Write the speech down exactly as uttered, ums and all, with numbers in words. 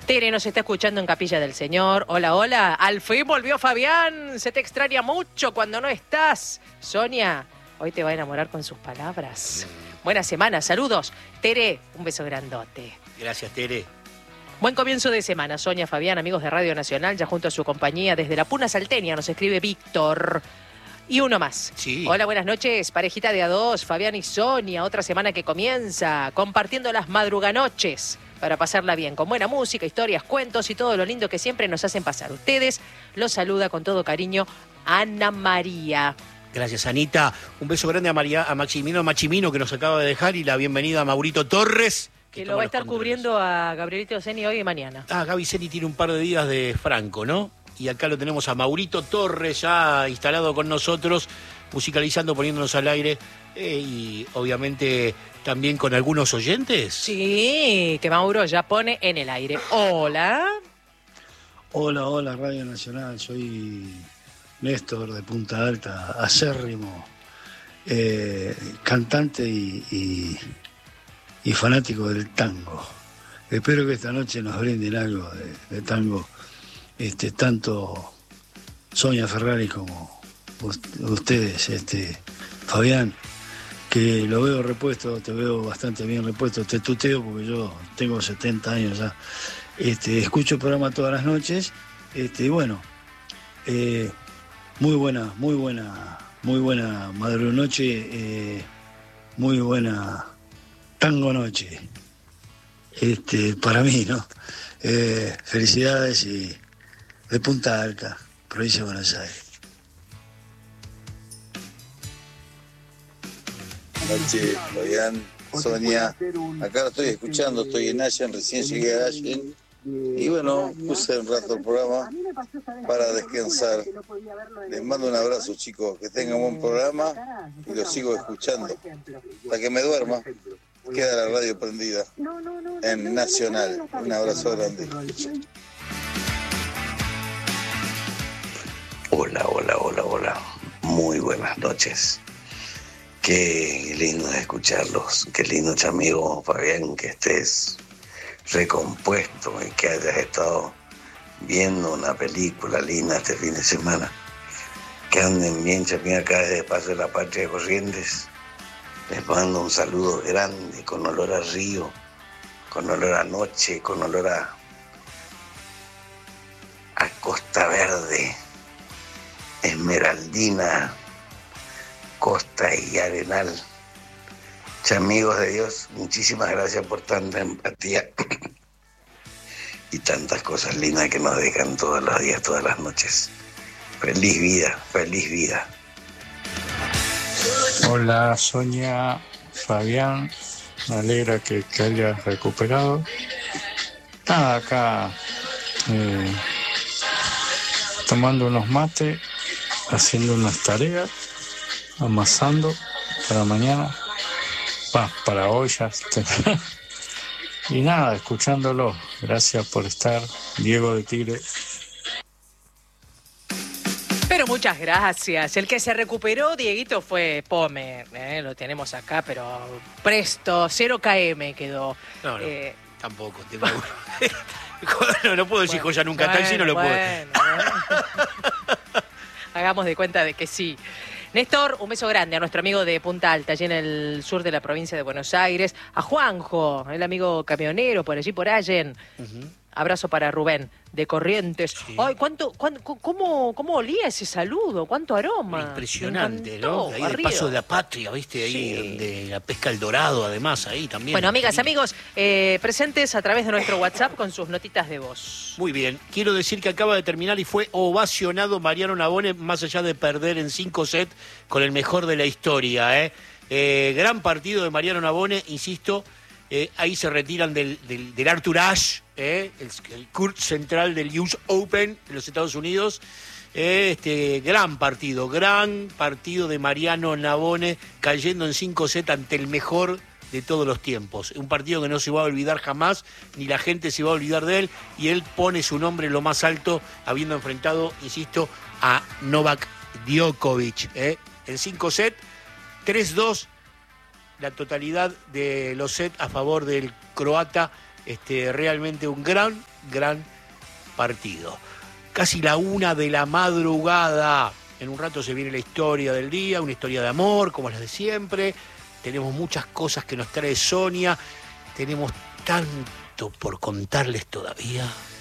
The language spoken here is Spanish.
Tere nos está escuchando en Capilla del Señor. Hola, hola. Al fin volvió Fabián. Se te extraña mucho cuando no estás. Sonia, hoy te va a enamorar con sus palabras. Buena semana, saludos. Tere, un beso grandote. Gracias, Tere. Buen comienzo de semana, Sonia, Fabián, amigos de Radio Nacional, ya junto a su compañía desde la Puna Salteña, nos escribe Víctor. Y uno más. Sí. Hola, buenas noches, parejita de a dos, Fabián y Sonia, otra semana que comienza, compartiendo las madruganoches para pasarla bien, con buena música, historias, cuentos y todo lo lindo que siempre nos hacen pasar. Ustedes los saluda con todo cariño Ana María. Gracias, Anita. Un beso grande a, María, a Maximino Machimino, que nos acaba de dejar, y la bienvenida a Maurito Torres, Que, que lo va a estar cubriendo a Gabrielito Zeni hoy y mañana. Ah, Gaby Zeni tiene un par de días de Franco, ¿no? Y acá lo tenemos a Maurito Torres ya instalado con nosotros, musicalizando, poniéndonos al aire, eh, y obviamente también con algunos oyentes. Sí, que Mauro ya pone en el aire. Hola. Hola, hola, Radio Nacional, soy Néstor de Punta Alta, acérrimo, eh, cantante y, y, y fanático del tango. Espero que esta noche nos brinden algo de, de tango. Este, tanto Sonia Ferrari como ustedes, este, Fabián, que lo veo repuesto, te veo bastante bien repuesto, te tuteo porque yo tengo setenta años ya, este, escucho el programa todas las noches, este, y bueno, eh, muy buena, muy buena, muy buena madrunoche, eh, muy buena tango noche, este, para mí, ¿no? Eh, felicidades y de Punta Alta, provincia de Buenos Aires. Buenas noches, Fabián, Sonia. Acá lo estoy escuchando, estoy en Allen, recién llegué a Allen. Y bueno, puse un rato el programa para descansar. Les mando un abrazo, chicos, que tengan buen programa y lo sigo escuchando. Hasta que me duerma, queda la radio prendida en Nacional. Un abrazo grande. Hola, hola, hola, hola. Muy buenas noches. Qué lindo escucharlos. Qué lindo, amigo Fabián, que estés recompuesto y que hayas estado viendo una película linda este fin de semana. Que anden bien, chamín, acá desde Paso de la Patria de Corrientes. Les mando un saludo grande, con olor a río, con olor a noche, con olor a, a Costa Verde, Esmeraldina, Costa y Arenal. Amigos de Dios, muchísimas gracias por tanta empatía y tantas cosas lindas que nos dejan todos los días, todas las noches. Feliz vida, feliz vida. Hola Sonia, Fabián, me alegra que, que hayas recuperado. Nada, acá eh, tomando unos mates, haciendo unas tareas, amasando para mañana, bah, para hoy ya. Y nada, escuchándolo. Gracias por estar, Diego de Tigre. Pero muchas gracias. El que se recuperó, Dieguito, fue Pome. ¿eh? Lo tenemos acá, pero presto, cero kilómetros quedó. No, no, eh... tampoco. Tengo... no, no puedo decir bueno, joya nunca, bueno, tal si no lo bueno, puedo. Bueno. Hagamos de cuenta de que sí. Néstor, un beso grande a nuestro amigo de Punta Alta, allí en el sur de la provincia de Buenos Aires. A Juanjo, el amigo camionero, por allí, por Allen. Uh-huh. Abrazo para Rubén, de Corrientes. Sí. Ay, ¿cuánto, cuánto, cómo, ¿cómo olía ese saludo? ¿Cuánto aroma? Impresionante, ¿no? Ahí del Paso de la Patria, ¿viste? Ahí sí. Donde la pesca El Dorado, además, ahí también. Bueno, amigas, sí. amigos, eh, presentes a través de nuestro WhatsApp con sus notitas de voz. Muy bien. Quiero decir que acaba de terminar y fue ovacionado Mariano Navone, más allá de perder en cinco sets con el mejor de la historia, ¿eh? Eh, gran partido de Mariano Navone, insisto. Eh, ahí se retiran del, del, del Arthur Ashe, eh, el, el court central del U S Open de los Estados Unidos. Eh, este gran partido, gran partido de Mariano Navone, cayendo en cinco sets ante el mejor de todos los tiempos. Un partido que no se va a olvidar jamás, ni la gente se va a olvidar de él, y él pone su nombre en lo más alto, habiendo enfrentado, insisto, a Novak Djokovic. Eh, en cinco sets, tres dos. La totalidad de los sets a favor del croata, Este, realmente un gran, gran partido. Casi la una de la madrugada. En un rato se viene la historia del día, una historia de amor, como las de siempre. Tenemos muchas cosas que nos trae Sonia. Tenemos tanto por contarles todavía.